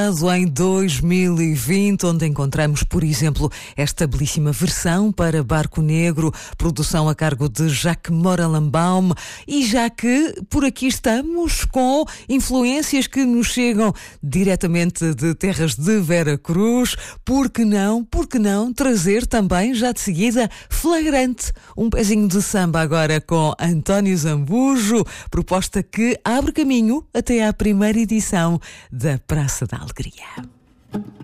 Em 2020, onde encontramos, por exemplo, esta belíssima versão para Barco Negro, produção a cargo de Jacques Morellenbaum, e já que por aqui estamos com influências que nos chegam diretamente de terras de Veracruz, por que não trazer também, já de seguida, Flagrante, um pezinho de samba agora com António Zambujo, proposta que abre caminho até à primeira edição da Praça da Alegria.